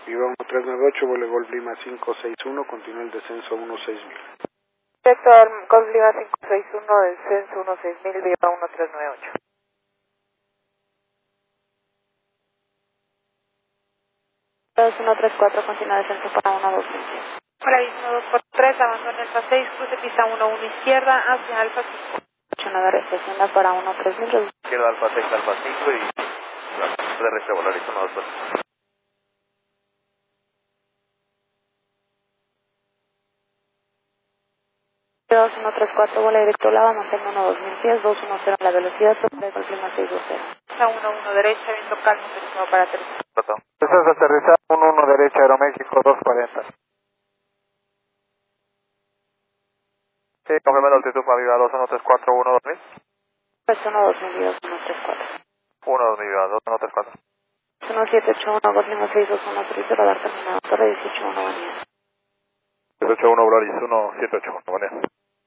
Viva 1398, vuelo Golf Lima 561, continúa el descenso 16000. Sector Golf Lima 561, descenso 16000, Viva 1398. 2134, continúa descenso para 120. Hola, 1243, abandona Alfa 6, cruce pista 11 izquierda hacia Alfa 5. 89 recepción para 13000. Izquierda Alfa 6, Alfa 5 y la derecha Volaris 124. 2134, vuela directo Lava, mantenga 12000 pies, 210 la velocidad, sobre Golf Lima 620. Pista 11 derecha, viento calmo, autorizado para aterrizar. Eso es aterrizar 11 derecha, Aeroméxico 240. Sí, confirma la altitud para Viva 2134, 12000. Es 12000, 2134. 12000, Viva 2134. 1781, Golf Lima 621, servicio radar terminado, torre 181, buen día. 181 Volaris 1781, buen día.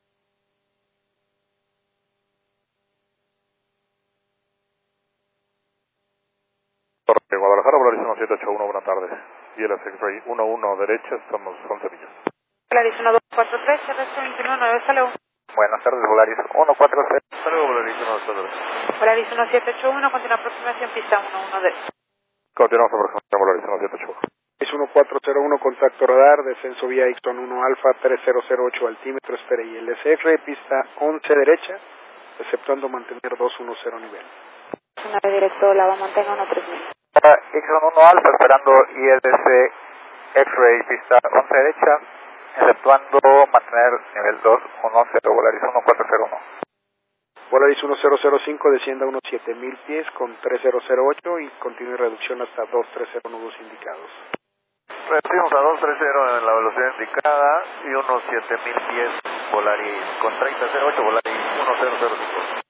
Torre Guadalajara, Volaris 1781, buenas tardes. Y el X-Ray 11 derecha, estamos 11 millas. Volaris 1243, terrestre 219, hasta luego. Buenas tardes, Volaris 140. Hasta luego, Volaris 140. Volaris 1781, continúa aproximación, pista 11 derecha. Continuamos aproximación, Volaris 1781. 1401, contacto radar, descenso vía Ixton 1 Alfa 3008 altímetro, espere y LSR, pista 11 derecha, exceptuando mantener 210 nivel. 9 directo Lava, mantenga 13000. Ixon 1 Alfa esperando ILS X-Ray, pista 11 derecha, exceptuando mantener nivel 210, Volaris 1401. Volaris 1005, descienda unos 7000 pies con 3008 y continúe reducción hasta 230 nudos indicados. Reducimos a 230 en la velocidad indicada y unos 7000 pies, Volaris con 3008, Volaris 1005.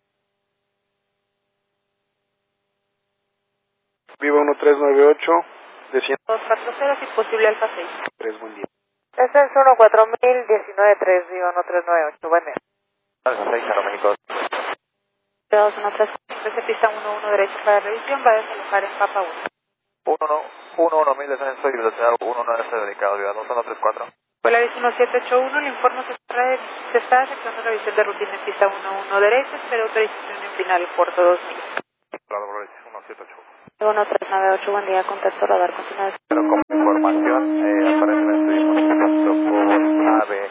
Viva 1398, descienda 240, si posible Alfa 6. 3, buen día. Descenso 14000, 193, Viva 1398, buen día. Alfa 6, Aeroméxico. 2134. Desde pista 11 derecha para revisión, va a desalojar en Papa 1. 11000 descenso y velocidad 19 dedicado, Viva 2134. Volaris 1781, le informo que se está efectuando revisión de rutina en pista 11 derecha, espera autorización en final puerto 2000. Claro, Volaris 1781. 1398, buen día, contacto radar, continúa descenso. Pero como información, aparentemente estuvimos en contacto con AVE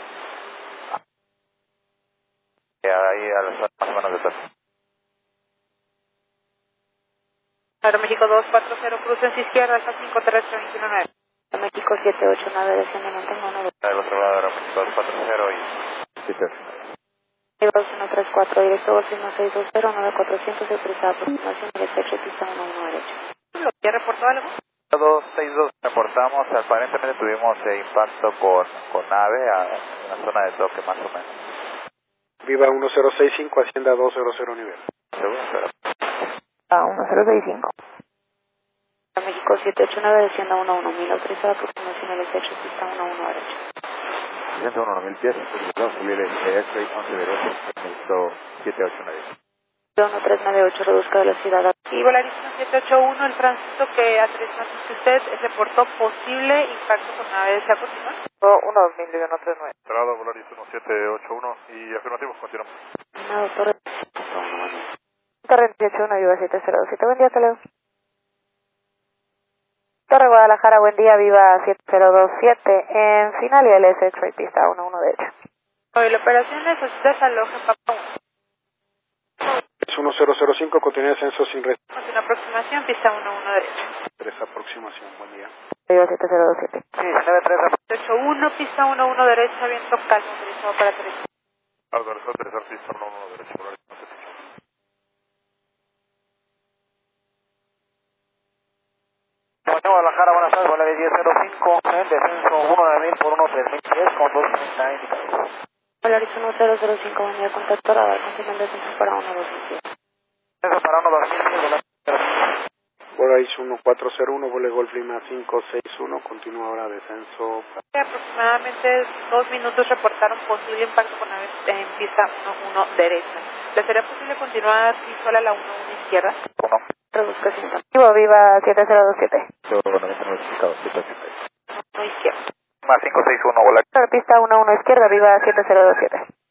ahí a las más o menos de tarde. Aeroméxico 240, cruces izquierda, Alfa 5, terrestre 219. México 789, desciende, mantenga 120. El observador Aeroméxico 240 y 789. 2134, directo Golf Lima 620, 9400, autorizada aproximación, LSH, pista 11 derecha. ¿Ya reportó algo? 262 reportamos, aparentemente tuvimos impacto con AVE en la zona de toque más o menos. Viva 1065, ascienda 200 nivel. Seguro, pero 1065. México 789, descienda 11000, autorizada aproximación, LSH, pista 11 derecha. 101.000 pies, vamos a subir el X-Ray 11 derecha, necesito 789. 1398, reduzca velocidad. Y Volaris 1781, el tránsito que aterrizó ante usted reportó posible impacto con nave. ¿Se continúa? 12000, Viva 139. Cerrado, Volaris 1781 y afirmativo, continuamos. No, torre 181, Viva 7027, buen día, hasta luego. Torre Guadalajara, buen día, Viva 7027, en final y LS X-Ray, pista 11 derecha. Hoy la operación necesita desaloje en Papa 1. Es 1005, continúa descenso sin red. Continúa aproximación, pista 11 derecha. 3 aproximación, buen día. Viva 7027. Sí, 93. 81, pista 11 derecha, viento calmo, autorizado para aterrizar. Autorizado a aterrizar, pista 11 derecha, Volaris 1781. Guadalajara, buenas tardes, Volaris 1005, descenso 19000 por 13000 pies con 230 indicados. Volaris 1005, buen día, contacto radar, continúa el descenso para 12000. Descenso para 12000 pies, Volaris. Volaris 1401, vuelo Golf Lima 561, continúa ahora descenso. Aproximadamente 2 minutos reportaron posible impacto con naves en pista 11 derecha. ¿Le sería posible continuar visual a la 11 izquierda? ¿Cómo? Reduzca 5. Viva 7027. 99 clasificado 787. No izquierda. Más 561, Volaris. Pista 11 izquierda, viva 7027.